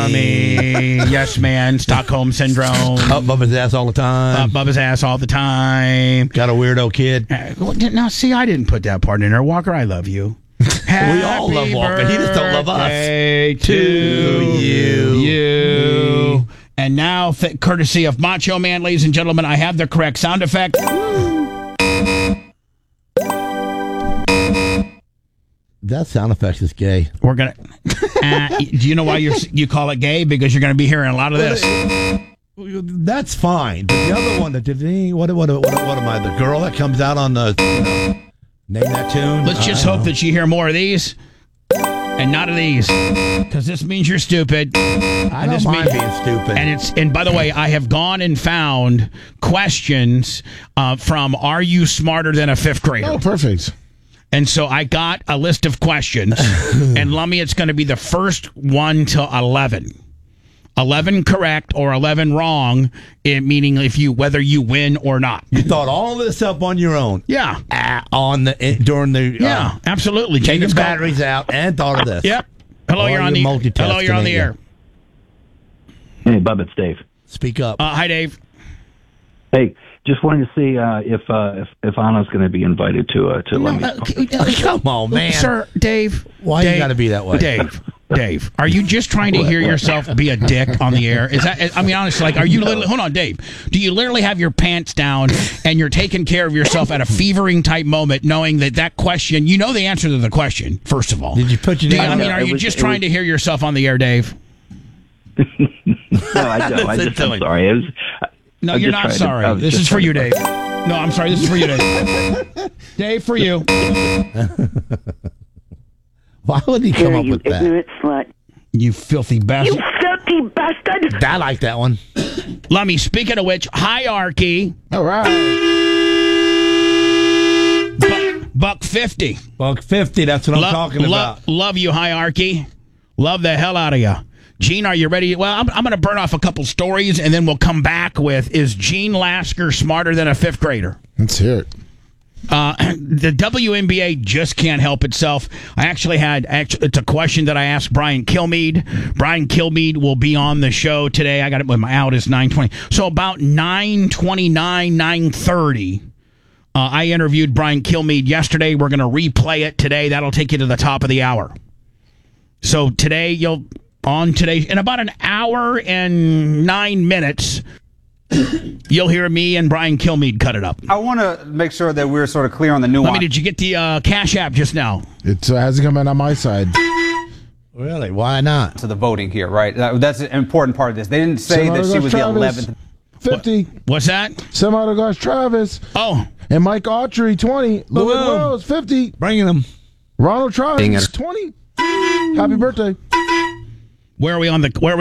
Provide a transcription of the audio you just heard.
dummy. Yes, man. Stockholm Syndrome. Up Bubba's ass all the time. Up Bubba's ass all the time. Got a weirdo kid. Now, see, I didn't put that part in there. Walker, I love you. We all love Walker. He just don't love us. To you. And now, courtesy of Macho Man, ladies and gentlemen, I have the correct sound effect. That sound effect is gay. We're gonna. Do you know why you call it gay? Because you're going to be hearing a lot of this. That's fine. But the other one that did what am I? The girl that comes out on the name that tune. Let's just hope that you hear more of these and not of these, because this means you're stupid. I don't mind being stupid. And by the way, I have gone and found questions from "Are you smarter than a fifth grader?" Oh, perfect. And so I got a list of questions, and Lummy, it's going to be the first 1 to 11. 11 correct or 11 wrong, meaning whether you win or not. You thought all this up on your own. Yeah. During the yeah, absolutely. Taking batteries out and thought of this. Yep. Hello, you're on the air. Hey, Bub, it's Dave. Speak up. Hi, Dave. Hey, just wanted to see if Anna's going to be invited to Lummy. Come on, man. Sir, Dave. Why you got to be that way? Dave, are you just trying to hear yourself be a dick on the air? Is that? I mean, honestly, are you literally? Hold on, Dave. Do you literally have your pants down and you're taking care of yourself at a fevering type moment, knowing that question? You know the answer to the question. First of all, did you put your? Are you just trying to hear yourself on the air, Dave? No, I don't. I'm sorry. No, you're not sorry. This is for you, Dave. No, I'm sorry. This is for you, Dave. Dave, for you. Why would he come up with that? You ignorant slut. You filthy bastard. You filthy bastard. I like that one. Lummy, speaking of which, hierarchy. All right. $1.50. $1.50, that's what I'm talking about. Love you, hierarchy. Love the hell out of you. Gene, are you ready? Well, I'm going to burn off a couple stories, and then we'll come back with, is Gene Lasker smarter than a fifth grader? Let's hear it. The WNBA just can't help itself. It's a question that I asked Brian Kilmeade. Brian Kilmeade will be on the show today. I got it with my out is 9:20. So about 9:29, 9:30, I interviewed Brian Kilmeade yesterday. We're going to replay it today. That'll take you to the top of the hour. So today, in about an hour and 9 minutes, you'll hear me and Brian Kilmeade cut it up. I want to make sure that we're sort of clear on the nuance. Did you get the Cash App just now? It hasn't come in on my side. Really? Why not? To the voting here, right? That's an important part of this. They didn't say that she was the 11th. 50. What's that? Semi-autographs Travis. Oh. And Mike Autry, 20. Louis Wells, 50. Bringing them. Ronald Travis, 20. Happy birthday. Where are we on the...